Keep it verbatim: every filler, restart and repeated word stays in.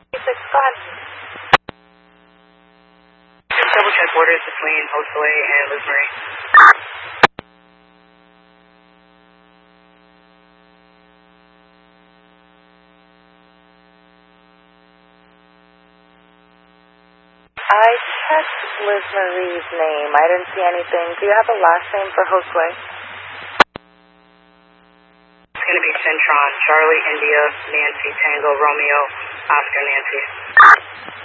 Six, go ahead. Just double check borders between Hostway and Liz Marie. I checked Liz Marie's name. I didn't see anything. Do you have a last name for Hostway? It's going to be Centron, Charlie, India, Nancy, Tango, Romeo, Oscar, Nancy.